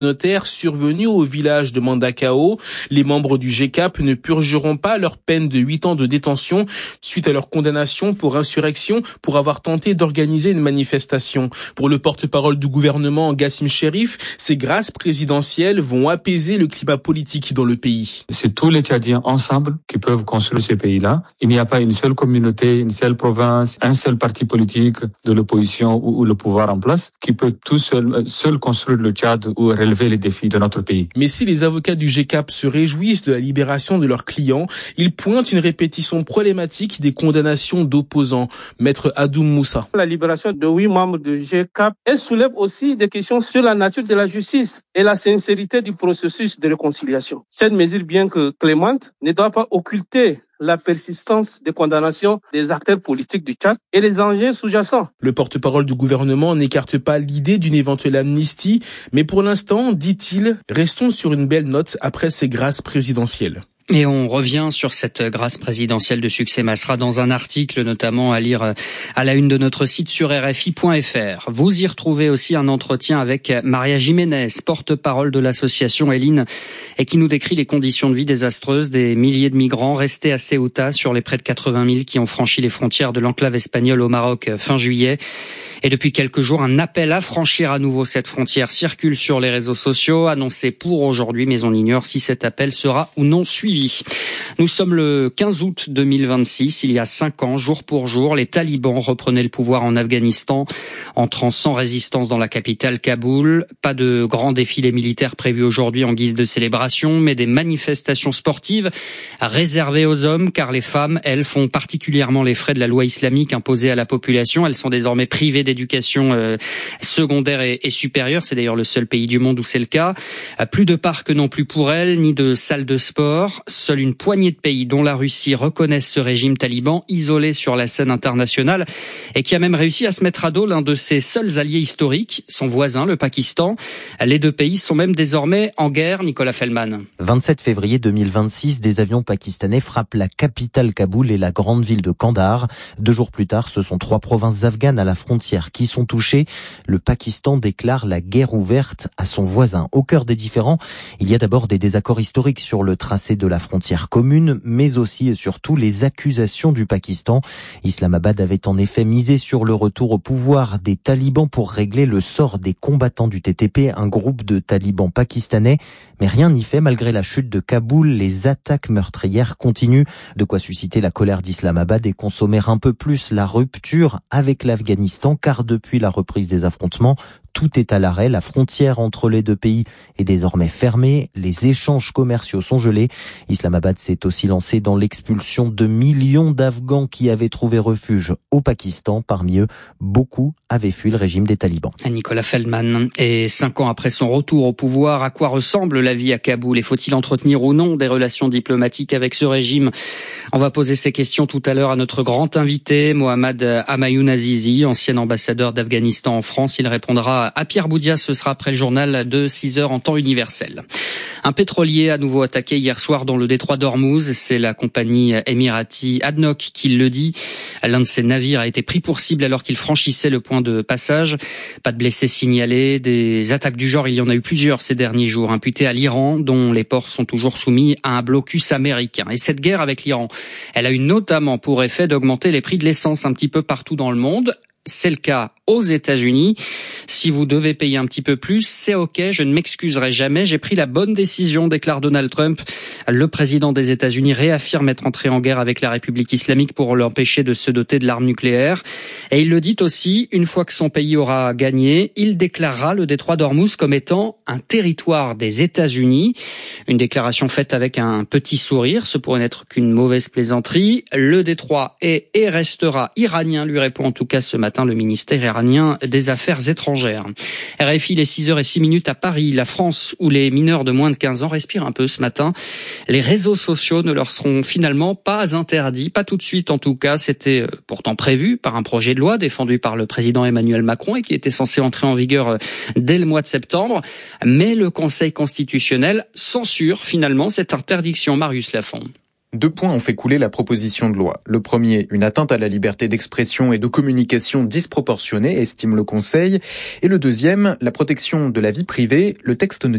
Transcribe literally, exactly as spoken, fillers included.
Notaires survenus au village de Mandakao. Les membres du G C A P ne purgeront pas leur peine de huit ans de détention suite à leur condamnation pour insurrection pour avoir tenté d'organiser une manifestation. Pour le porte-parole du gouvernement, Gassim Chérif, ces grâces présidentielles vont apaiser le climat politique dans le pays. C'est tous les Tchadiens ensemble qui peuvent construire ce pays-là. Il n'y a pas une seule communauté, une seule province, un seul parti politique de l'opposition ou, ou le pouvoir en place qui peut tout seul, seul construire le Tchad ou relever les défis de notre pays. Mais si les avocats du G C A P se réjouissent de la libération de leurs clients, ils pointent une répétition problématique des condamnations d'opposants. Maître Adoum Moussa. La libération de huit membres du G C A P, elle soulève aussi des questions sur la nature de la justice et la sincérité du processus de réconciliation. Cette mesure, bien que clémente, ne doit pas occulter la persistance des condamnations des acteurs politiques du Tchad et les enjeux sous-jacents. Le porte-parole du gouvernement n'écarte pas l'idée d'une éventuelle amnistie, mais pour l'instant, dit-il, restons sur une belle note après ces grâces présidentielles. Et on revient sur cette grâce présidentielle de succès Masra dans un article notamment à lire à la une de notre site sur R F I point F R. Vous y retrouvez aussi un entretien avec Maria Jiménez, porte-parole de l'association Eline, et qui nous décrit les conditions de vie désastreuses des milliers de migrants restés à Ceuta sur les près de quatre-vingt mille qui ont franchi les frontières de l'enclave espagnole au Maroc fin juillet. Et depuis quelques jours, un appel à franchir à nouveau cette frontière circule sur les réseaux sociaux, annoncé pour aujourd'hui, mais on ignore si cet appel sera ou non suivi. Nous sommes le quinze août deux mille vingt-six, il y a cinq ans, jour pour jour, les talibans reprenaient le pouvoir en Afghanistan, entrant sans résistance dans la capitale Kaboul. Pas de grands défilés militaires prévus aujourd'hui en guise de célébration, mais des manifestations sportives réservées aux hommes, car les femmes, elles, font particulièrement les frais de la loi islamique imposée à la population. Elles sont désormais privées d'éducation euh, secondaire et, et supérieure. C'est d'ailleurs le seul pays du monde où c'est le cas. Euh, plus de parcs non plus pour elles, ni de salles de sport. Seule une poignée de pays, dont la Russie, reconnaissent ce régime taliban isolé sur la scène internationale et qui a même réussi à se mettre à dos l'un de ses seuls alliés historiques, son voisin, le Pakistan. Les deux pays sont même désormais en guerre. Nicolas Fellman. vingt-sept février deux mille vingt-six, des avions pakistanais frappent la capitale Kaboul et la grande ville de Kandahar. Deux jours plus tard, ce sont trois provinces afghanes à la frontière qui sont touchées. Le Pakistan déclare la guerre ouverte à son voisin. Au cœur des différends, il y a d'abord des désaccords historiques sur le tracé de la frontière commune, mais aussi et surtout les accusations du Pakistan. Islamabad avait en effet misé sur le retour au pouvoir des talibans pour régler le sort des combattants du T T P, un groupe de talibans pakistanais. Mais rien n'y fait malgré la chute de Kaboul. Les attaques meurtrières continuent, de quoi susciter la colère d'Islamabad et consommer un peu plus la rupture avec l'Afghanistan, car depuis la reprise des affrontements, tout est à l'arrêt. La frontière entre les deux pays est désormais fermée. Les échanges commerciaux sont gelés. Islamabad s'est aussi lancé dans l'expulsion de millions d'Afghans qui avaient trouvé refuge au Pakistan. Parmi eux, beaucoup avaient fui le régime des talibans. Nicolas Feldman. Et cinq ans après son retour au pouvoir, à quoi ressemble la vie à Kaboul et faut-il entretenir ou non des relations diplomatiques avec ce régime? On va poser ces questions tout à l'heure à notre grand invité, Mohamed Hamayoun Azizi, ancien ambassadeur d'Afghanistan en France. Il répondra à Pierre Boudia, ce sera après le journal de six heures en temps universel. Un pétrolier à nouveau attaqué hier soir dans le détroit d'Ormuz. C'est la compagnie émirati A D N O C qui le dit. L'un de ses navires a été pris pour cible alors qu'il franchissait le point de passage. Pas de blessés signalés. Des attaques du genre, il y en a eu plusieurs ces derniers jours, imputées à l'Iran, dont les ports sont toujours soumis à un blocus américain. Et cette guerre avec l'Iran, elle a eu notamment pour effet d'augmenter les prix de l'essence un petit peu partout dans le monde. C'est le cas aux États-Unis. Si vous devez payer un petit peu plus, c'est ok, je ne m'excuserai jamais. J'ai pris la bonne décision, déclare Donald Trump. Le président des États-Unis réaffirme être entré en guerre avec la République islamique pour l'empêcher de se doter de l'arme nucléaire. Et il le dit aussi, une fois que son pays aura gagné, il déclarera le détroit d'Ormuz comme étant un territoire des États-Unis. Une déclaration faite avec un petit sourire, ce pourrait n'être qu'une mauvaise plaisanterie. Le détroit est et restera iranien, lui répond en tout cas ce matin le ministère iranien des Affaires étrangères. R F I, les six heures six minutes à Paris, la France, où les mineurs de moins de quinze ans respirent un peu ce matin. Les réseaux sociaux ne leur seront finalement pas interdits, pas tout de suite en tout cas. C'était pourtant prévu par un projet de loi défendu par le président Emmanuel Macron et qui était censé entrer en vigueur dès le mois de septembre. Mais le Conseil constitutionnel censure finalement cette interdiction. Marius Lafont. Deux points ont fait couler la proposition de loi. Le premier, une atteinte à la liberté d'expression et de communication disproportionnée, estime le Conseil. Et le deuxième, la protection de la vie privée. Le texte ne